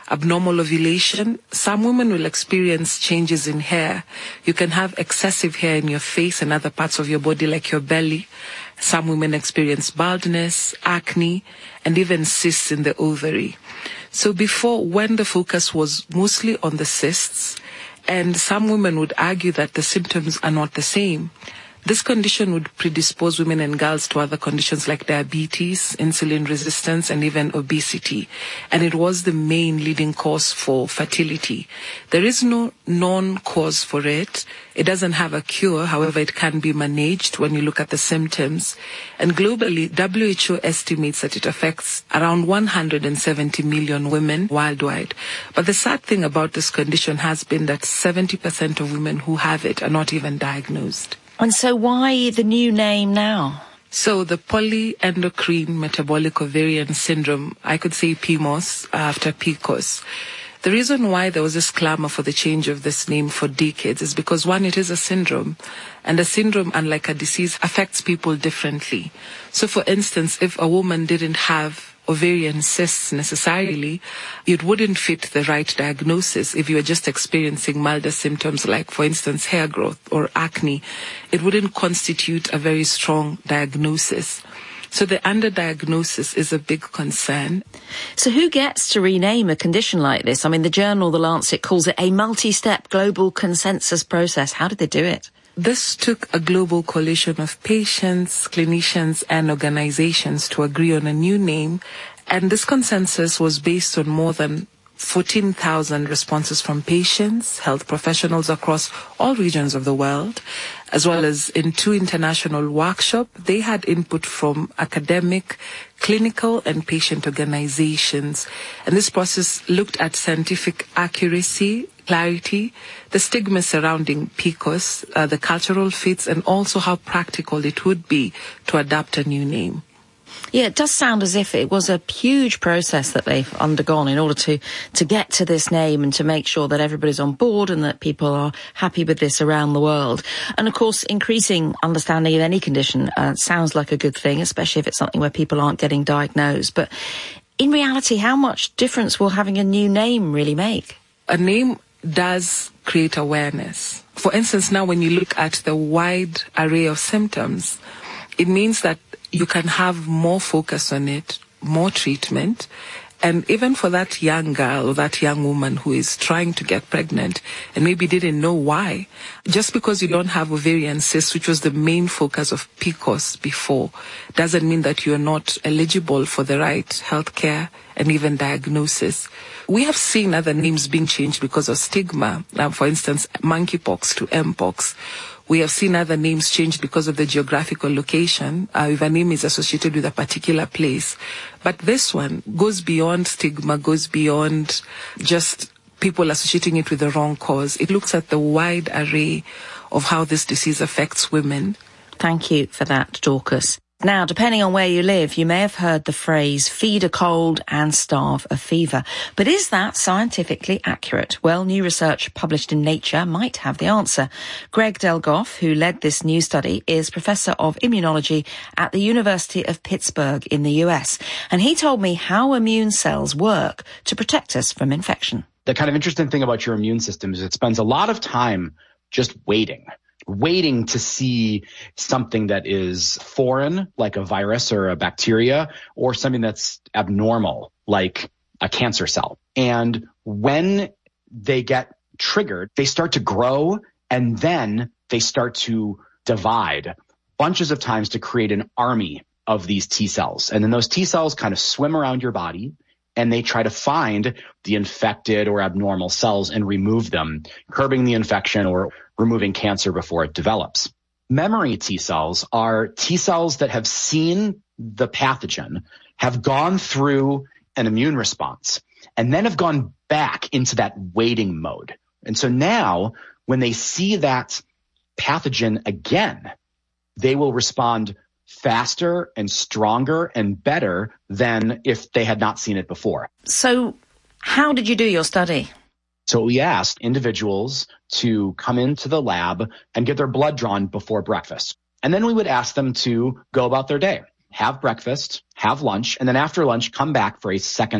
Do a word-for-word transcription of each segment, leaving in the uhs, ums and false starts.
abnormal ovulation. Some women will experience changes in hair. You can have excessive hair in your face and other parts of your body like your belly. Some women experience baldness, acne, and even cysts in the ovary. So before, when the focus was mostly on the cysts, and some women would argue that the symptoms are not the same, this condition would predispose women and girls to other conditions like diabetes, insulin resistance, and even obesity. And it was the main leading cause for fertility. There is no known cause for it. It doesn't have a cure. However, it can be managed when you look at the symptoms. And globally, W H O estimates that it affects around one hundred seventy million women worldwide. But the sad thing about this condition has been that seventy percent of women who have it are not even diagnosed. And so why the new name now? So the polyendocrine metabolic ovarian syndrome, I could say P M O S after P C O S. The reason why there was this clamor for the change of this name for decades is because, one, it is a syndrome. And a syndrome, unlike a disease, affects people differently. So, for instance, if a woman didn't have ovarian cysts necessarily, it wouldn't fit the right diagnosis. If you were just experiencing milder symptoms like, for instance, hair growth or acne, it wouldn't constitute a very strong diagnosis. So the underdiagnosis is a big concern. So who gets to rename a condition like this? I mean, the journal The Lancet calls it a multi-step global consensus process. How did they do it? This took a global coalition of patients, clinicians, and organizations to agree on a new name. And this consensus was based on more than fourteen thousand responses from patients, health professionals across all regions of the world, as well as in two international workshops. They had input from academic, clinical, and patient organizations. And this process looked at scientific accuracy, clarity, the stigma surrounding P C O S, uh, the cultural fits, and also how practical it would be to adopt a new name. Yeah, it does sound as if it was a huge process that they've undergone in order to, to get to this name and to make sure that everybody's on board and that people are happy with this around the world. And of course, increasing understanding of any condition uh, sounds like a good thing, especially if it's something where people aren't getting diagnosed. But in reality, how much difference will having a new name really make? A name does create awareness. For instance, now when you look at the wide array of symptoms, it means that you can have more focus on it, more treatment. And even for that young girl or that young woman who is trying to get pregnant and maybe didn't know why, just because you don't have ovarian cysts, which was the main focus of P C O S before, doesn't mean that you're not eligible for the right health care and even diagnosis. We have seen other names being changed because of stigma. Now, for instance, monkeypox to mpox. We have seen other names changed because of the geographical location, uh, if a name is associated with a particular place. But this one goes beyond stigma, goes beyond just people associating it with the wrong cause. It looks at the wide array of how this disease affects women. Thank you for that, Dorcas. Now, depending on where you live, you may have heard the phrase feed a cold and starve a fever. But is that scientifically accurate? Well, new research published in Nature might have the answer. Greg Delgoff, who led this new study, is Professor of Immunology at the University of Pittsburgh in the U S. And he told me how immune cells work to protect us from infection. The kind of interesting thing about your immune system is it spends a lot of time just waiting. waiting to see something that is foreign, like a virus or a bacteria, or something that's abnormal, like a cancer cell. And when they get triggered, they start to grow, and then they start to divide bunches of times to create an army of these T cells. And then those T cells kind of swim around your body, and they try to find the infected or abnormal cells and remove them, curbing the infection or removing cancer before it develops. Memory T cells are T cells that have seen the pathogen, have gone through an immune response, and then have gone back into that waiting mode. And so now, when they see that pathogen again, they will respond faster and stronger and better than if they had not seen it before. So how did you do your study? So we asked individuals to come into the lab and get their blood drawn before breakfast. And then we would ask them to go about their day, have breakfast, have lunch, and then after lunch, come back for a second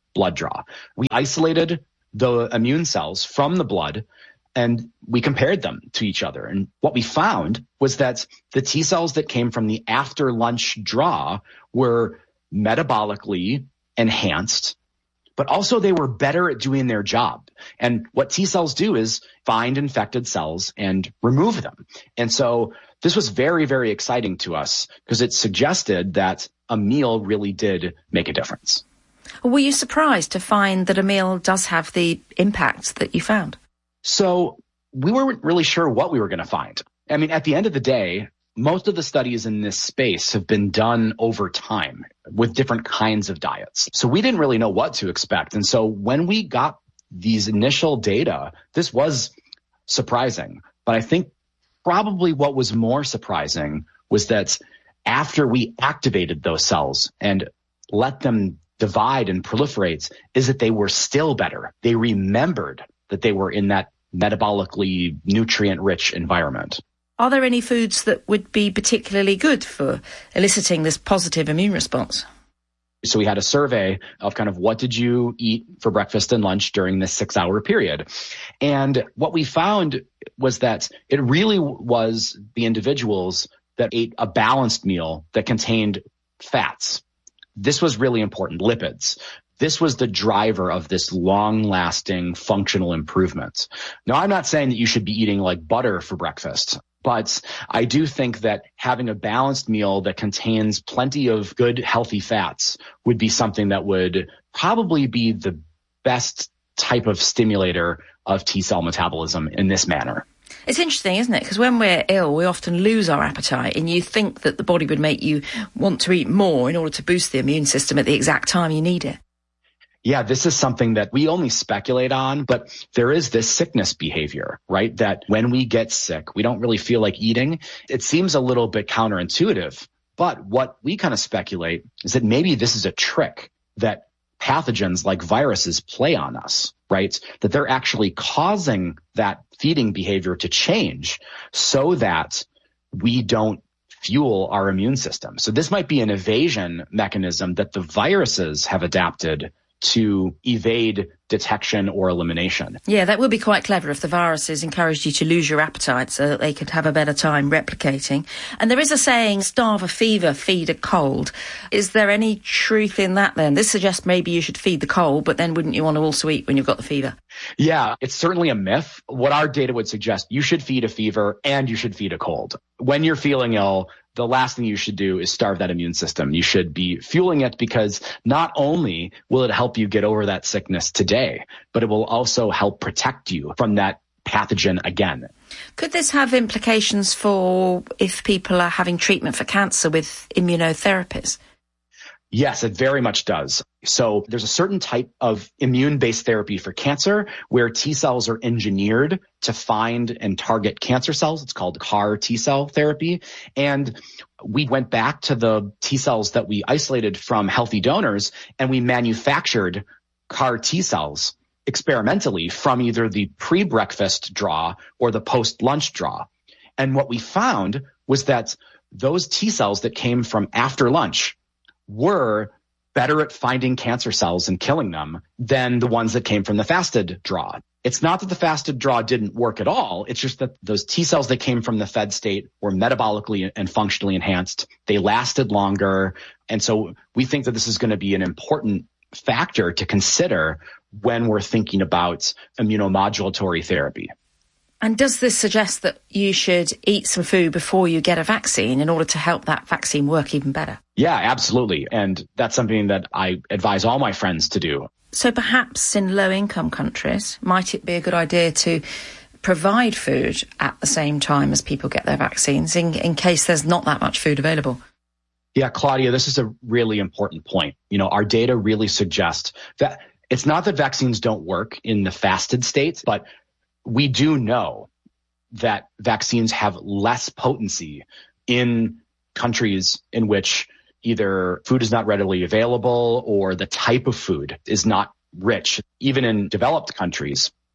blood draw. We isolated the immune cells from the blood and we compared them to each other. And what we found was that the T cells that came from the after lunch draw were metabolically enhanced, but also they were better at doing their job. And what T cells do is find infected cells and remove them. And so this was very, very exciting to us because it suggested that a meal really did make a difference. Were you surprised to find that a meal does have the impact that you found? So we weren't really sure what we were going to find. I mean, at the end of the day, most of the studies in this space have been done over time with different kinds of diets. So we didn't really know what to expect. And so when we got these initial data, this was surprising. But I think probably what was more surprising was that after we activated those cells and let them divide and proliferate, is that they were still better. They remembered that they were in that metabolically nutrient-rich environment. Are there any foods that would be particularly good for eliciting this positive immune response? So we had a survey of kind of what did you eat for breakfast and lunch during this six hour period. And what we found was that it really was the individuals that ate a balanced meal that contained fats. This was really important, lipids. This was the driver of this long-lasting functional improvement. Now, I'm not saying that you should be eating like butter for breakfast, but I do think that having a balanced meal that contains plenty of good, healthy fats would be something that would probably be the best type of stimulator of T-cell metabolism in this manner. It's interesting, isn't it? Because when we're ill, we often lose our appetite, and you think that the body would make you want to eat more in order to boost the immune system at the exact time you need it. Yeah, this is something that we only speculate on, but there is this sickness behavior, right? That when we get sick, we don't really feel like eating. It seems a little bit counterintuitive, but what we kind of speculate is that maybe this is a trick that pathogens like viruses play on us, right? That they're actually causing that feeding behavior to change so that we don't fuel our immune system. So this might be an evasion mechanism that the viruses have adapted to evade detection or elimination. Yeah, that would be quite clever if the viruses encouraged you to lose your appetite so that they could have a better time replicating. And there is a saying, starve a fever, feed a cold. Is there any truth in that then? This suggests maybe you should feed the cold, but then wouldn't you want to also eat when you've got the fever? Yeah, it's certainly a myth. What our data would suggest, you should feed a fever and you should feed a cold. When you're feeling ill, the last thing you should do is starve that immune system. You should be fueling it because not only will it help you get over that sickness today, but it will also help protect you from that pathogen again. Could this have implications for if people are having treatment for cancer with immunotherapies? Yes, it very much does. So there's a certain type of immune-based therapy for cancer where T cells are engineered to find and target cancer cells. It's called C A R T cell therapy. And we went back to the T cells that we isolated from healthy donors and we manufactured C A R T cells experimentally from either the pre-breakfast draw or the post-lunch draw. And what we found was that those T cells that came from after lunch were better at finding cancer cells and killing them than the ones that came from the fasted draw. It's not that the fasted draw didn't work at all. It's just that those T cells that came from the fed state were metabolically and functionally enhanced. They lasted longer. And so we think that this is going to be an important factor to consider when we're thinking about immunomodulatory therapy. And does this suggest that you should eat some food before you get a vaccine in order to help that vaccine work even better? Yeah, absolutely. And that's something that I advise all my friends to do. So perhaps in low-income countries, might it be a good idea to provide food at the same time as people get their vaccines in, in case there's not that much food available? Yeah, Claudia, this is a really important point. You know, our data really suggest that it's not that vaccines don't work in the fasted state, but we do know that vaccines have less potency in countries in which either food is not readily available or the type of food is not rich. Even in developed countries,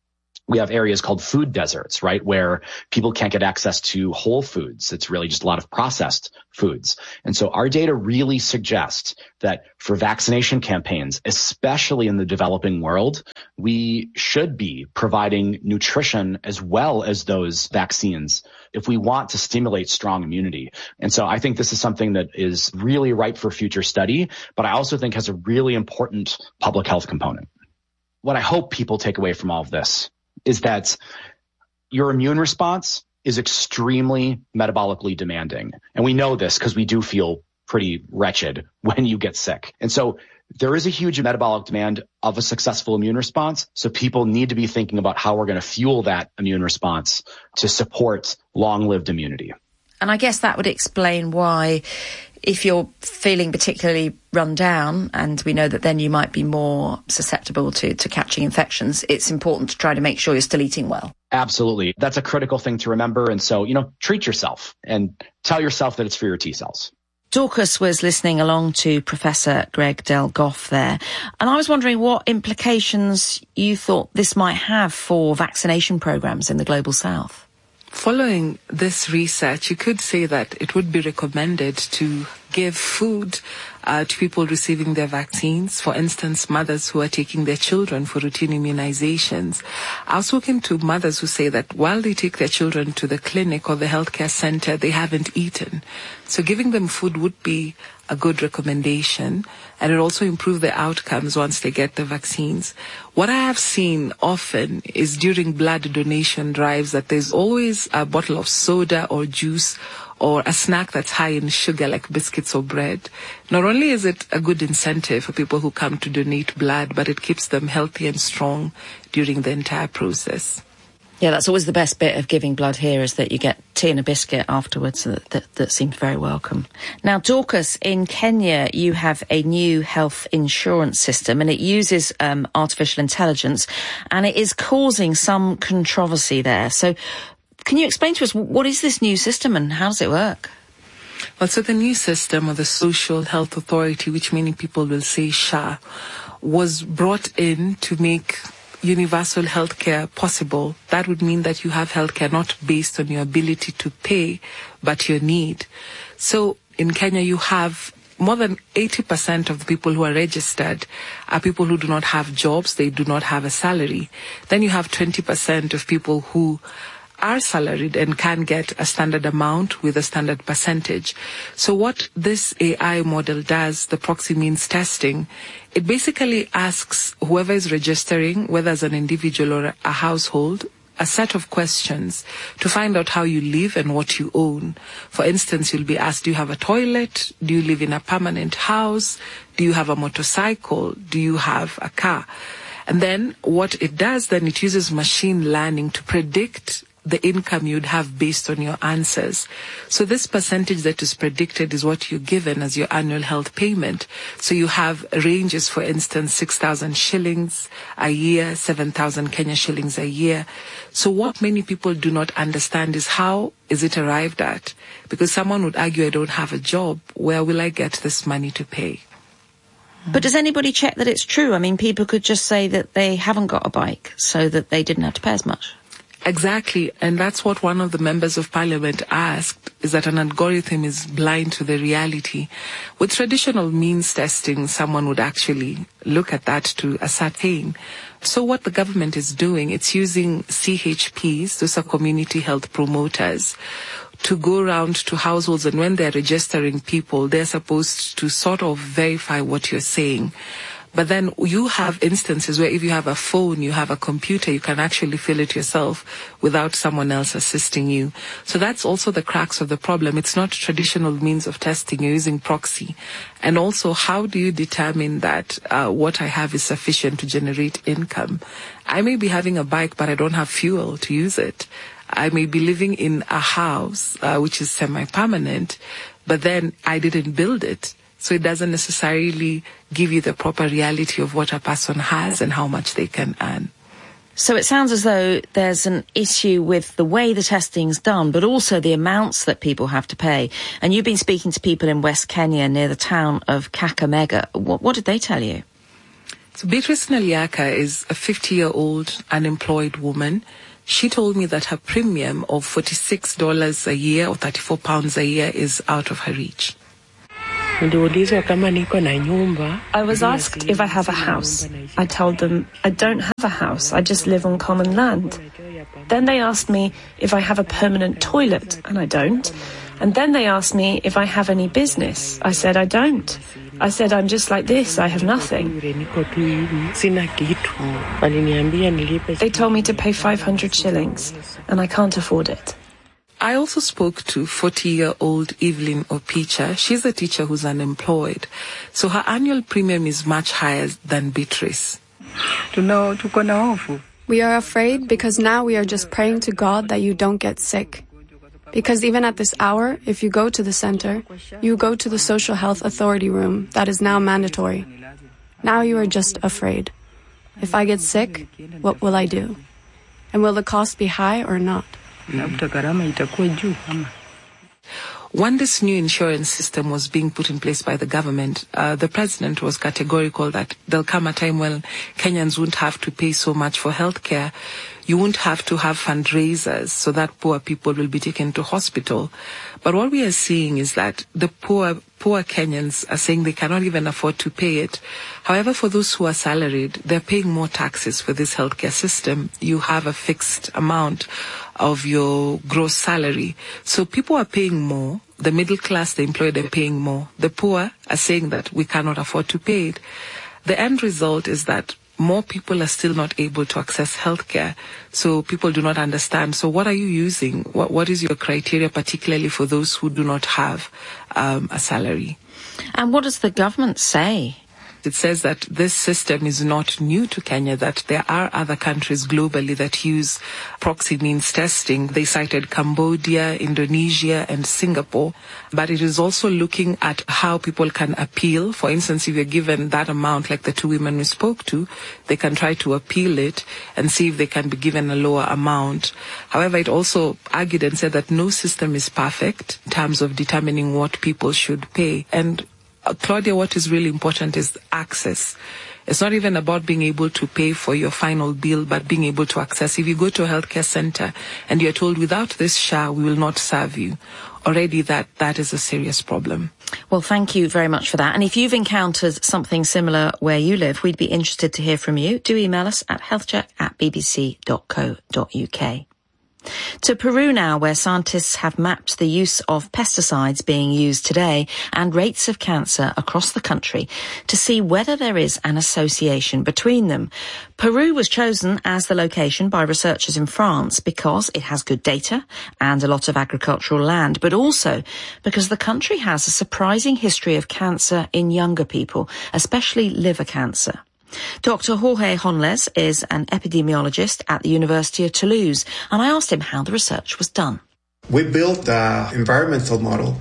We have areas called food deserts, right, where people can't get access to whole foods. It's really just a lot of processed foods. And so our data really suggests that for vaccination campaigns, especially in the developing world, we should be providing nutrition as well as those vaccines if we want to stimulate strong immunity. And so I think this is something that is really ripe for future study, but I also think has a really important public health component. What I hope people take away from all of this is that your immune response is extremely metabolically demanding. And we know this because we do feel pretty wretched when you get sick. And so there is a huge metabolic demand of a successful immune response. So people need to be thinking about how we're going to fuel that immune response to support long-lived immunity. And I guess that would explain why, if you're feeling particularly run down, and we know that then you might be more susceptible to, to catching infections, it's important to try to make sure you're still eating well. Absolutely. That's a critical thing to remember. And so, you know, treat yourself and tell yourself that it's for your T cells. Dorcas was listening along to Professor Greg Del Goff there. And I was wondering what implications you thought this might have for vaccination programs in the Global South. Following this research, you could say that it would be recommended to give food uh, to people receiving their vaccines. For instance, mothers who are taking their children for routine immunizations. I was talking to mothers who say that while they take their children to the clinic or the healthcare center, they haven't eaten. So giving them food would be a good recommendation, and it also improve their outcomes once they get the vaccines. What I have seen often is during blood donation drives that there's always a bottle of soda or juice or a snack that's high in sugar like biscuits or bread. Not only is it a good incentive for people who come to donate blood, but it keeps them healthy and strong during the entire process. Yeah, that's always the best bit of giving blood here, is that you get tea and a biscuit afterwards that, that, that seems very welcome. Now, Dorcas, in Kenya, you have a new health insurance system, and it uses um, artificial intelligence, and it is causing some controversy there. So can you explain to us, what is this new system and how does it work? Well, so the new system, or the Social Health Authority, which many people will say S H A, was brought in to make universal healthcare possible. That would mean that you have healthcare not based on your ability to pay, but your need. So in Kenya, you have more than eighty percent of the people who are registered are people who do not have jobs. They do not have a salary. Then you have twenty percent of people who are salaried and can get a standard amount with a standard percentage. So what this A I model does, the proxy means testing, it basically asks whoever is registering, whether as an individual or a household, a set of questions to find out how you live and what you own. For instance, you'll be asked, do you have a toilet? Do you live in a permanent house? Do you have a motorcycle? Do you have a car? And then what it does, then it uses machine learning to predict the income you'd have based on your answers. So this percentage that is predicted is what you're given as your annual health payment. So you have ranges, for instance, six thousand shillings a year, seven thousand Kenya shillings a year. So what many people do not understand is how is it arrived at? Because someone would argue, I don't have a job. Where will I get this money to pay? But does anybody check that it's true? I mean, people could just say that they haven't got a bike so that they didn't have to pay as much. Exactly, and that's what one of the members of parliament asked, is that an algorithm is blind to the reality. With traditional means testing, someone would actually look at that to ascertain. So what the government is doing, it's using C H Ps, those are community health promoters, to go around to households, and when they're registering people, they're supposed to sort of verify what you're saying. But then you have instances where if you have a phone, you have a computer, you can actually fill it yourself without someone else assisting you. So that's also the crux of the problem. It's not traditional means of testing. You're using proxy. And also, how do you determine that uh, what I have is sufficient to generate income? I may be having a bike, but I don't have fuel to use it. I may be living in a house, uh, which is semi-permanent, but then I didn't build it. So it doesn't necessarily give you the proper reality of what a person has and how much they can earn. So it sounds as though there's an issue with the way the testing's done, but also the amounts that people have to pay. And you've been speaking to people in West Kenya near the town of Kakamega. What, what did they tell you? So Beatrice Naliaka is a fifty-year-old unemployed woman. She told me that her premium of forty-six dollars a year or thirty-four pounds a year is out of her reach. I was asked if I have a house. I told them I don't have a house, I just live on common land. Then they asked me if I have a permanent toilet, and I don't. And then they asked me if I have any business. I said I don't. I said I'm just like this, I have nothing. They told me to pay five hundred shillings, and I can't afford it. I also spoke to forty-year-old Evelyn Opicha. She's a teacher who's unemployed. So her annual premium is much higher than Beatrice. We are afraid because now we are just praying to God that you don't get sick. Because even at this hour, if you go to the center, you go to the social health authority room that is now mandatory. Now you are just afraid. If I get sick, what will I do? And will the cost be high or not? When this new insurance system was being put in place by the government, uh, the president was categorical that there'll come a time when Kenyans won't have to pay so much for healthcare. You won't have to have fundraisers so that poor people will be taken to hospital. But what we are seeing is that the poor poor Kenyans are saying they cannot even afford to pay it. However, for those who are salaried, they're paying more taxes for this healthcare system. You have a fixed amount of your gross salary. So people are paying more. The middle class, the employed, are paying more. The poor are saying that we cannot afford to pay it. The end result is that more people are still not able to access healthcare. So people do not understand. So what are you using? What, what is your criteria, particularly for those who do not have um, a salary? And what does the government say? It says that this system is not new to Kenya, that there are other countries globally that use proxy means testing. They cited Cambodia, Indonesia, and Singapore. But it is also looking at how people can appeal. For instance, if you're given that amount, like the two women we spoke to, they can try to appeal it and see if they can be given a lower amount. However, it also argued and said that no system is perfect in terms of determining what people should pay. And Uh, Claudia, what is really important is access. It's not even about being able to pay for your final bill, but being able to access. If you go to a healthcare center and you're told without this S H A, we will not serve you, already that, that is a serious problem. Well, thank you very much for that. And if you've encountered something similar where you live, we'd be interested to hear from you. Do email us at healthcheck at b b c dot co dot u k. To Peru now, where scientists have mapped the use of pesticides being used today and rates of cancer across the country to see whether there is an association between them. Peru was chosen as the location by researchers in France because it has good data and a lot of agricultural land, but also because the country has a surprising history of cancer in younger people, especially liver cancer. Doctor Jorge Honles is an epidemiologist at the University of Toulouse, and I asked him how the research was done. We built an environmental model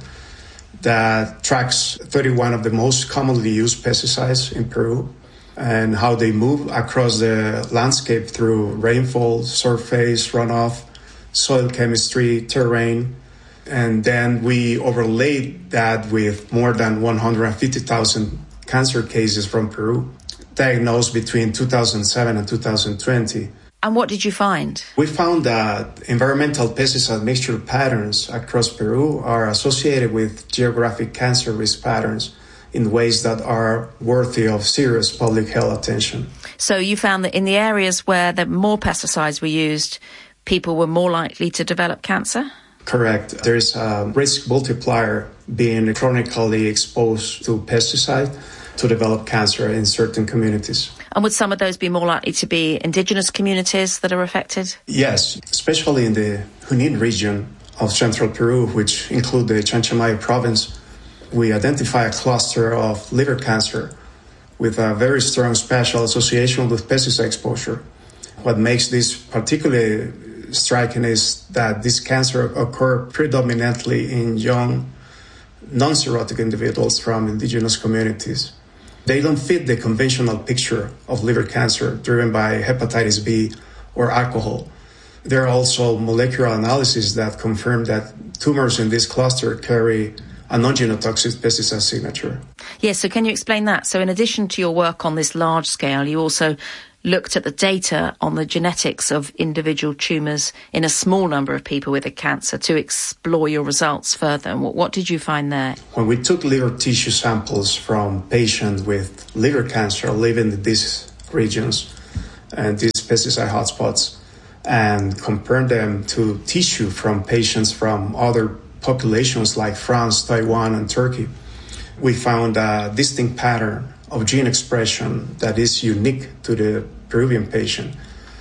that tracks thirty-one of the most commonly used pesticides in Peru and how they move across the landscape through rainfall, surface, runoff, soil chemistry, terrain. And then we overlaid that with more than one hundred fifty thousand cancer cases from Peru, diagnosed between two thousand seven and two thousand twenty. And what did you find? We found that environmental pesticide mixture patterns across Peru are associated with geographic cancer risk patterns in ways that are worthy of serious public health attention. So you found that in the areas where the more pesticides were used, people were more likely to develop cancer? Correct. There is a risk multiplier being chronically exposed to pesticide to develop cancer in certain communities. And would some of those be more likely to be indigenous communities that are affected? Yes, especially in the Junín region of central Peru, which include the Chanchamayo province. We identify a cluster of liver cancer with a very strong spatial association with pesticide exposure. What makes this particularly striking is that this cancer occur predominantly in young, non-cirrhotic individuals from indigenous communities. They don't fit the conventional picture of liver cancer driven by hepatitis B or alcohol. There are also molecular analyses that confirm that tumors in this cluster carry a non-genotoxic pesticide signature. Yes, so can you explain that? So in addition to your work on this large scale, you also looked at the data on the genetics of individual tumours in a small number of people with a cancer to explore your results further. And what, what did you find there? When we took liver tissue samples from patients with liver cancer living in these regions and these pesticide hotspots and compared them to tissue from patients from other populations like France, Taiwan, and Turkey, we found a distinct pattern of gene expression that is unique to the Peruvian patient,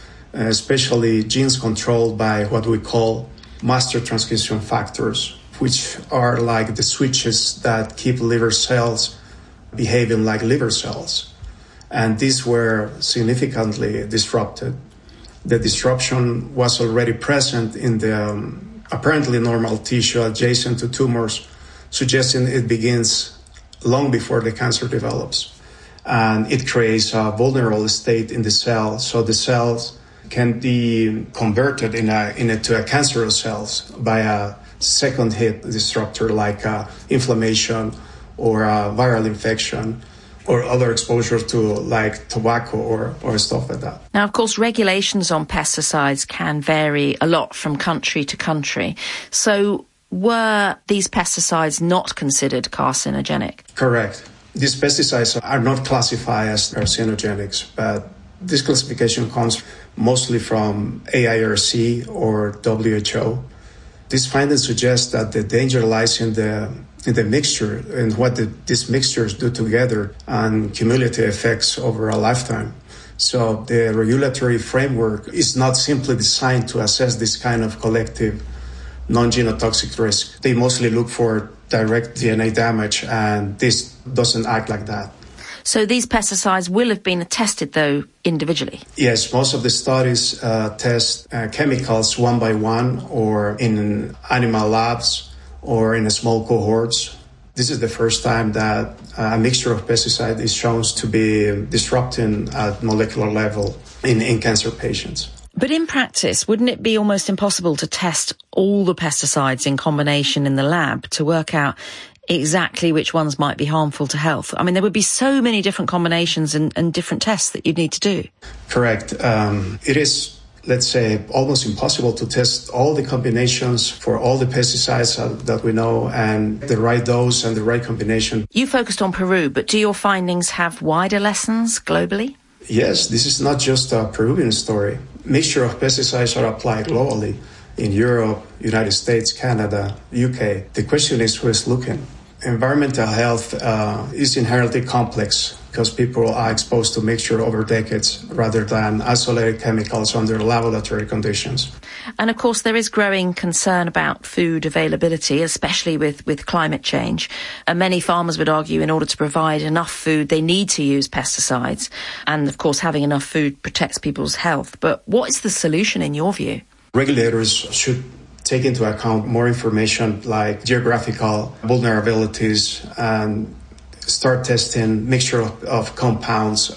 especially genes controlled by what we call master transcription factors, which are like the switches that keep liver cells behaving like liver cells. And these were significantly disrupted. The disruption was already present in the um, apparently normal tissue adjacent to tumors, suggesting it begins long before the cancer develops. And it creates a vulnerable state in the cell, so the cells can be converted in a, into a cancerous cells by a second hit disruptor like uh, inflammation or a viral infection or other exposure to like tobacco or, or stuff like that. Now, of course, regulations on pesticides can vary a lot from country to country. So were these pesticides not considered carcinogenic? Correct. These pesticides are not classified as carcinogenics, but this classification comes mostly from A I R C or W H O. These findings suggest that the danger lies in the in the mixture and what the, these mixtures do together and cumulative effects over a lifetime. So the regulatory framework is not simply designed to assess this kind of collective non-genotoxic risk. They mostly look for direct D N A damage, and this doesn't act like that. So these pesticides will have been tested, though, individually? Yes, most of the studies uh, test uh, chemicals one by one or in animal labs or in small cohorts. This is the first time that a mixture of pesticide is shown to be disrupting at molecular level in, in cancer patients. But in practice, wouldn't it be almost impossible to test all the pesticides in combination in the lab to work out exactly which ones might be harmful to health? I mean, there would be so many different combinations and, and different tests that you'd need to do. Correct. Um, it is, let's say, almost impossible to test all the combinations for all the pesticides that we know and the right dose and the right combination. You focused on Peru, but do your findings have wider lessons globally? Yes, this is not just a Peruvian story. Mixture of pesticides are applied globally in Europe, United States, Canada, U K. The question is who is looking. Environmental health uh, is inherently complex because people are exposed to mixture over decades rather than isolated chemicals under laboratory conditions. And of course, there is growing concern about food availability, especially with, with climate change. And many farmers would argue in order to provide enough food, they need to use pesticides. And of course, having enough food protects people's health. But what is the solution in your view? Regulators should take into account more information like geographical vulnerabilities and start testing mixture of, of compounds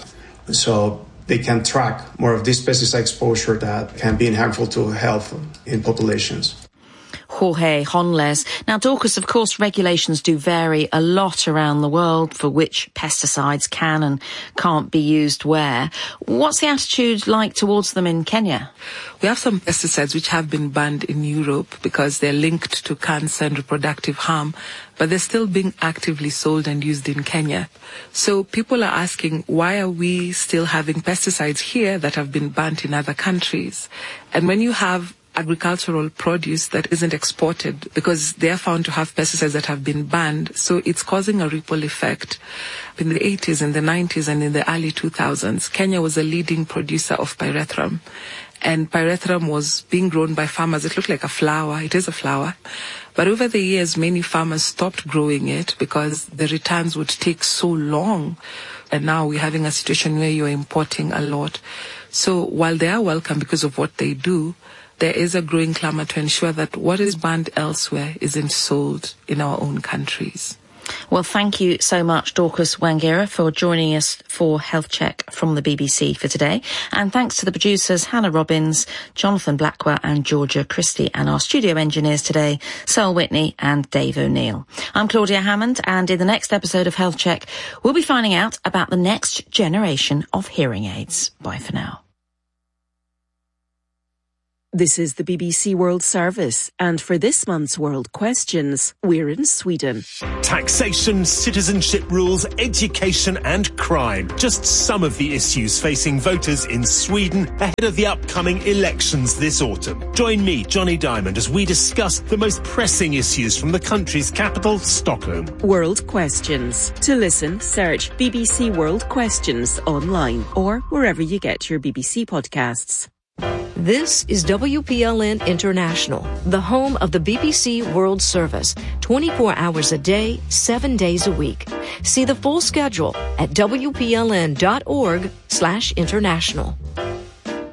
so they can track more of this pesticide exposure that can be harmful to health in populations. Jorge Honles. Now, Dorcas, of course, regulations do vary a lot around the world for which pesticides can and can't be used where. What's the attitude like towards them in Kenya? We have some pesticides which have been banned in Europe because they're linked to cancer and reproductive harm, but they're still being actively sold and used in Kenya. So people are asking, why are we still having pesticides here that have been banned in other countries? And when you have agricultural produce that isn't exported because they're found to have pesticides that have been banned, so it's causing a ripple effect. In the eighties, in the nineties, and in the early two thousands, Kenya was a leading producer of pyrethrum. And pyrethrum was being grown by farmers. It looked like a flower. It is a flower. But over the years, many farmers stopped growing it because the returns would take so long. And now we're having a situation where you're importing a lot. So while they are welcome because of what they do, there is a growing clamor to ensure that what is banned elsewhere isn't sold in our own countries. Well, thank you so much, Dorcas Wangira, for joining us for Health Check from the B B C for today. And thanks to the producers, Hannah Robbins, Jonathan Blackwell and Georgia Christie, and our studio engineers today, Searle Whitney and Dave O'Neill. I'm Claudia Hammond, and in the next episode of Health Check, we'll be finding out about the next generation of hearing aids. Bye for now. This is the B B C World Service, and for this month's World Questions, we're in Sweden. Taxation, citizenship rules, education and crime. Just some of the issues facing voters in Sweden ahead of the upcoming elections this autumn. Join me, Johnny Diamond, as we discuss the most pressing issues from the country's capital, Stockholm. World Questions. To listen, search B B C World Questions online or wherever you get your B B C podcasts. This is W P L N International, the home of the B B C World Service, twenty-four hours a day, seven days a week. See the full schedule at W P L N dot org slash international.